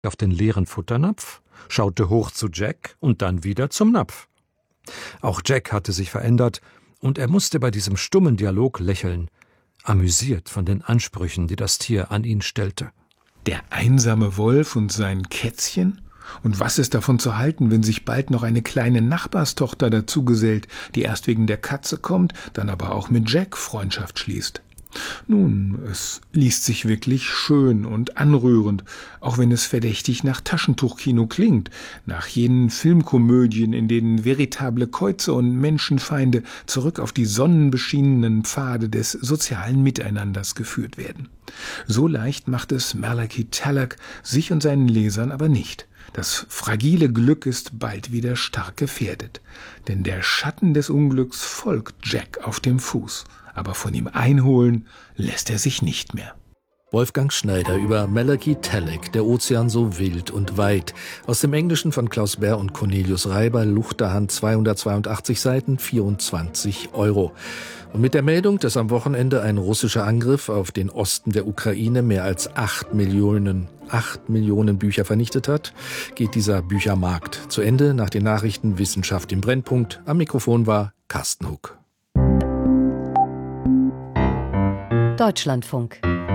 auf den leeren Futternapf, schaute hoch zu Jack und dann wieder zum Napf. Auch Jack hatte sich verändert, und er musste bei diesem stummen Dialog lächeln, amüsiert von den Ansprüchen, die das Tier an ihn stellte. Der einsame Wolf und sein Kätzchen? Und was ist davon zu halten, wenn sich bald noch eine kleine Nachbarstochter dazugesellt, die erst wegen der Katze kommt, dann aber auch mit Jack Freundschaft schließt? Nun, es liest sich wirklich schön und anrührend, auch wenn es verdächtig nach Taschentuchkino klingt, nach jenen Filmkomödien, in denen veritable Käuze und Menschenfeinde zurück auf die sonnenbeschienenen Pfade des sozialen Miteinanders geführt werden. So leicht macht es Malachi Tallack sich und seinen Lesern aber nicht. Das fragile Glück ist bald wieder stark gefährdet, denn der Schatten des Unglücks folgt Jack auf dem Fuß. Aber von ihm einholen lässt er sich nicht mehr. Wolfgang Schneider über Malachi Tallack, Der Ozean so wild und weit. Aus dem Englischen von Klaus Bär und Cornelius Reiber, Luchterhand, 282 Seiten, 24 €. Und mit der Meldung, dass am Wochenende ein russischer Angriff auf den Osten der Ukraine mehr als 8 Millionen Bücher vernichtet hat, geht dieser Büchermarkt zu Ende. Nach den Nachrichten Wissenschaft im Brennpunkt. Am Mikrofon war Carsten Huck. Deutschlandfunk.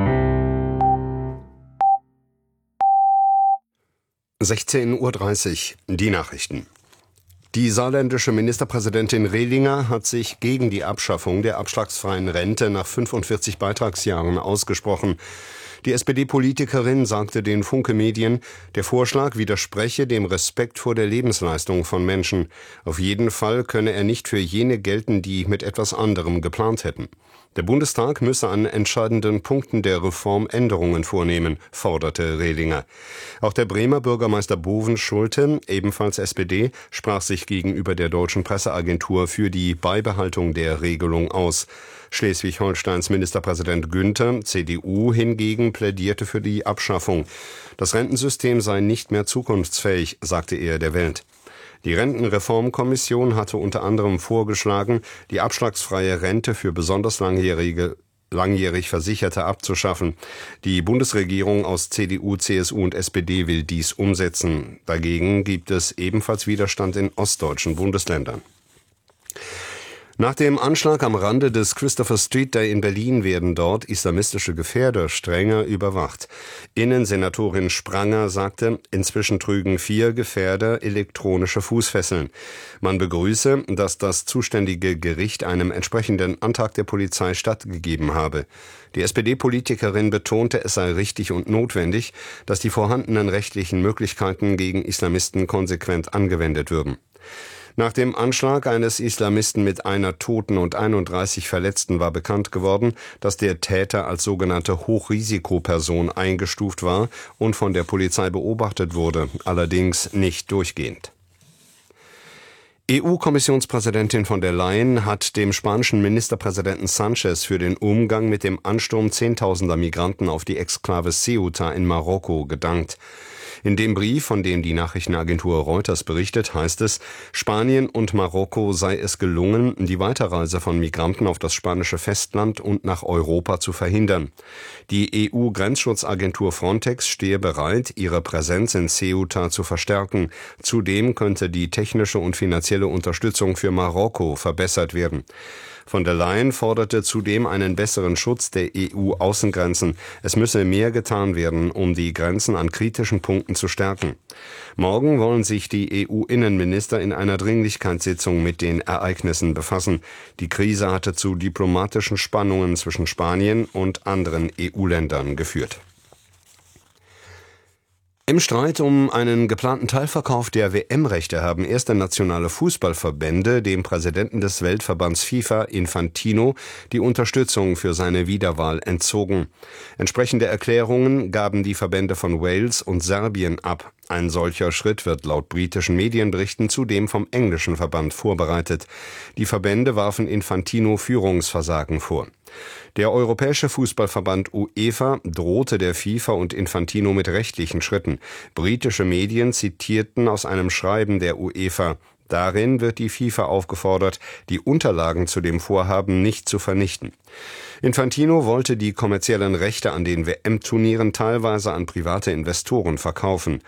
16:30 Uhr, die Nachrichten. Die saarländische Ministerpräsidentin Rehlinger hat sich gegen die Abschaffung der abschlagsfreien Rente nach 45 Beitragsjahren ausgesprochen. Die SPD-Politikerin sagte den Funke Medien, der Vorschlag widerspreche dem Respekt vor der Lebensleistung von Menschen. Auf jeden Fall könne er nicht für jene gelten, die mit etwas anderem geplant hätten. Der Bundestag müsse an entscheidenden Punkten der Reform Änderungen vornehmen, forderte Rehlinger. Auch der Bremer Bürgermeister Bovenschulte, ebenfalls SPD, sprach sich gegenüber der Deutschen Presseagentur für die Beibehaltung der Regelung aus. Schleswig-Holsteins Ministerpräsident Günther, CDU, hingegen plädierte für die Abschaffung. Das Rentensystem sei nicht mehr zukunftsfähig, sagte er der Welt. Die Rentenreformkommission hatte unter anderem vorgeschlagen, die abschlagsfreie Rente für besonders langjährig Versicherte abzuschaffen. Die Bundesregierung aus CDU, CSU und SPD will dies umsetzen. Dagegen gibt es ebenfalls Widerstand in ostdeutschen Bundesländern. Nach dem Anschlag am Rande des Christopher Street Day in Berlin werden dort islamistische Gefährder strenger überwacht. Innensenatorin Spranger sagte, inzwischen trügen 4 Gefährder elektronische Fußfesseln. Man begrüße, dass das zuständige Gericht einem entsprechenden Antrag der Polizei stattgegeben habe. Die SPD-Politikerin betonte, es sei richtig und notwendig, dass die vorhandenen rechtlichen Möglichkeiten gegen Islamisten konsequent angewendet würden. Nach dem Anschlag eines Islamisten mit einer Toten und 31 Verletzten war bekannt geworden, dass der Täter als sogenannte Hochrisikoperson eingestuft war und von der Polizei beobachtet wurde, allerdings nicht durchgehend. EU-Kommissionspräsidentin von der Leyen hat dem spanischen Ministerpräsidenten Sánchez für den Umgang mit dem Ansturm Zehntausender Migranten auf die Exklave Ceuta in Marokko gedankt. In dem Brief, von dem die Nachrichtenagentur Reuters berichtet, heißt es, Spanien und Marokko sei es gelungen, die Weiterreise von Migranten auf das spanische Festland und nach Europa zu verhindern. Die EU-Grenzschutzagentur Frontex stehe bereit, ihre Präsenz in Ceuta zu verstärken. Zudem könnte die technische und finanzielle Unterstützung für Marokko verbessert werden. Von der Leyen forderte zudem einen besseren Schutz der EU-Außengrenzen. Es müsse mehr getan werden, um die Grenzen an kritischen Punkten zu stärken. Morgen wollen sich die EU-Innenminister in einer Dringlichkeitssitzung mit den Ereignissen befassen. Die Krise hatte zu diplomatischen Spannungen zwischen Spanien und anderen EU-Ländern geführt. Im Streit um einen geplanten Teilverkauf der WM-Rechte haben erste nationale Fußballverbände dem Präsidenten des Weltverbands FIFA, Infantino, die Unterstützung für seine Wiederwahl entzogen. Entsprechende Erklärungen gaben die Verbände von Wales und Serbien ab. Ein solcher Schritt wird laut britischen Medienberichten zudem vom englischen Verband vorbereitet. Die Verbände warfen Infantino Führungsversagen vor. Der Europäische Fußballverband UEFA drohte der FIFA und Infantino mit rechtlichen Schritten. Britische Medien zitierten aus einem Schreiben der UEFA: Darin wird die FIFA aufgefordert, die Unterlagen zu dem Vorhaben nicht zu vernichten. Infantino wollte die kommerziellen Rechte an den WM-Turnieren teilweise an private Investoren verkaufen.